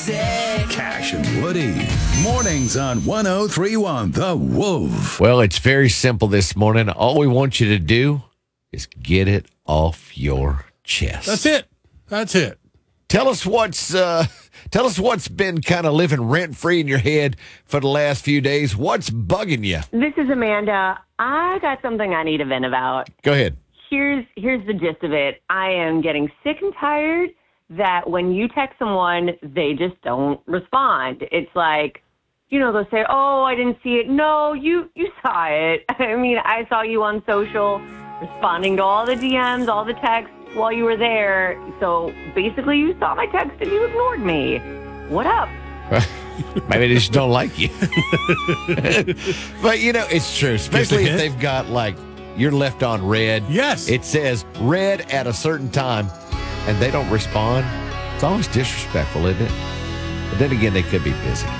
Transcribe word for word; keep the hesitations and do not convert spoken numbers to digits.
music. Cash and Woody. Mornings on one oh three one The Wolf. Well, it's very simple this morning. All we want you to do is get it off your chest. That's it. That's it. Tell us what's uh, tell us what's been kind of living rent free in your head for the last few days. What's bugging you? This is Amanda. I got something I need to vent about. Go ahead. Here's here's the gist of it. I am getting sick and tired that when you text someone, they just don't respond. It's like, you know, they'll say, "Oh, I didn't see it." No, you you saw it. I mean, I saw you on social, responding to all the D Ms, all the texts while you were there. So basically, you saw my text and you ignored me. What up? Maybe they just don't like you. But, you know, it's true, especially if they've got, like, you're left on red. Yes. It says red at a certain time, and they don't respond. It's always disrespectful, isn't it? But then again, they could be busy.